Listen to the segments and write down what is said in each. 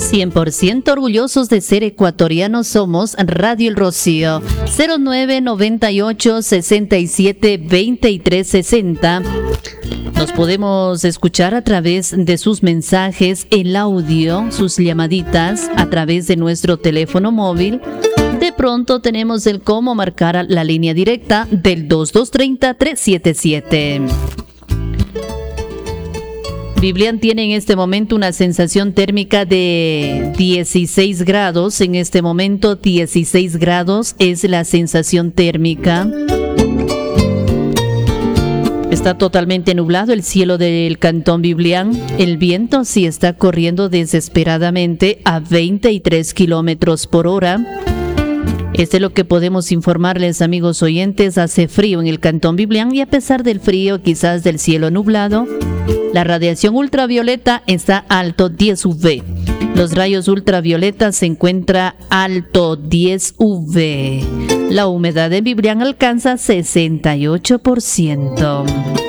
100% orgullosos de ser ecuatorianos somos Radio El Rocío. 0998 67 23 60. Nos podemos escuchar a través de sus mensajes, el audio, sus llamaditas a través de nuestro teléfono móvil. De pronto tenemos el cómo marcar la línea directa del 2230-377. Biblian tiene en este momento una sensación térmica de 16 grados. En este momento 16 grados es la sensación térmica. Está totalmente nublado el cielo del Cantón Biblian. El viento sí está corriendo desesperadamente a 23 kilómetros por hora. Este es lo que podemos informarles, amigos oyentes. Hace frío en el Cantón Biblian y a pesar del frío, quizás del cielo nublado, la radiación ultravioleta está alto 10 UV. Los rayos ultravioletas se encuentra alto 10 UV. La humedad de Biblian alcanza 68%.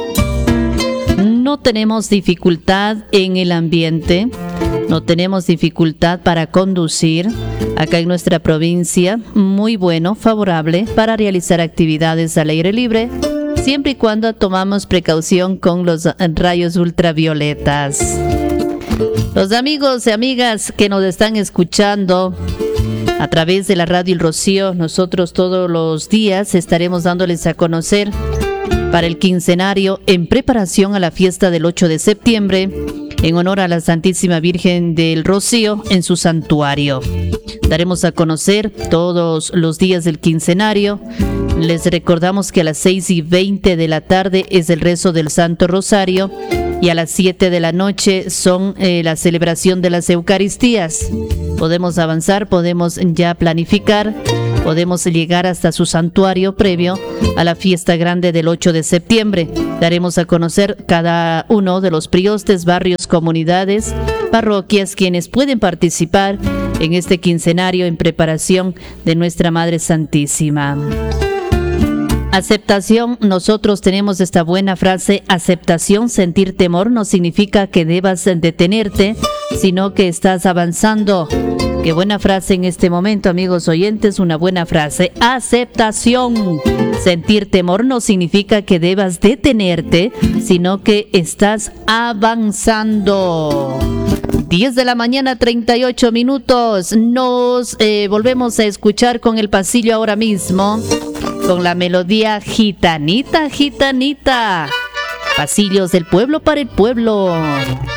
No tenemos dificultad en el ambiente. No tenemos dificultad para conducir acá en nuestra provincia. Muy bueno, favorable para realizar actividades al aire libre, siempre y cuando tomamos precaución con los rayos ultravioletas. Los amigos y amigas que nos están escuchando a través de la Radio El Rocío, nosotros todos los días estaremos dándoles a conocer para el quincenario en preparación a la fiesta del 8 de septiembre, en honor a la Santísima Virgen del Rocío en su santuario. Daremos a conocer todos los días del quincenario. Les recordamos que a las 6:20 de la tarde es el rezo del Santo Rosario y a las 7 de la noche son la celebración de las Eucaristías. Podemos avanzar, podemos ya planificar, podemos llegar hasta su santuario previo a la fiesta grande del 8 de septiembre. Daremos a conocer cada uno de los priostes, barrios, comunidades, parroquias, quienes pueden participar en este quincenario en preparación de nuestra Madre Santísima. Aceptación, nosotros tenemos esta buena frase: aceptación, sentir temor no significa que debas detenerte, sino que estás avanzando. Qué buena frase en este momento, amigos oyentes, una buena frase. Aceptación, sentir temor no significa que debas detenerte, sino que estás avanzando. 10 de la mañana, 38 minutos. Nos volvemos a escuchar con el pasillo ahora mismo, con la melodía Gitanita, Gitanita. Pasillos del pueblo para el pueblo.